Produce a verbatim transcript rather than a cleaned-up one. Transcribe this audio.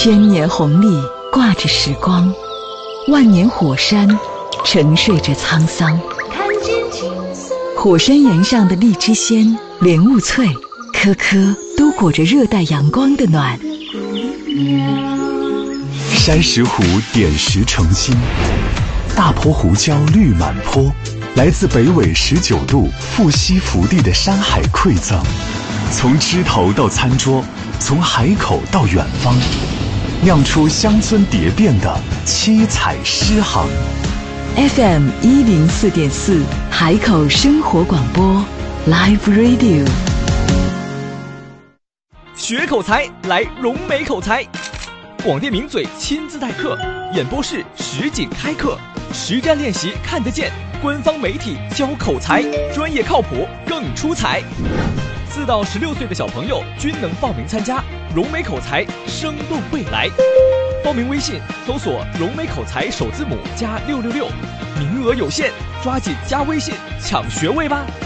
千年红历挂着时光，万年火山沉睡着沧桑。看见青色火山岩上的荔枝鲜、莲雾脆，颗颗都裹着热带阳光的暖。 山石湖点石成金，大坡胡椒绿满坡，来自北纬十九度富硒福地的山海馈赠，从枝头到餐桌，从海口到远方，酿出乡村蝶变的七彩诗行。 F M 一零四点四海口生活广播 Live Radio。 学口才来融美口才，广电名嘴亲自代课，演播室实景开课，实战练习看得见，官方媒体教口才，专业靠谱更出彩。四到十六岁的小朋友均能报名参加，融美口才生动未来。报名微信搜索融美口才首字母加六六六，名额有限，抓紧加微信抢学位吧。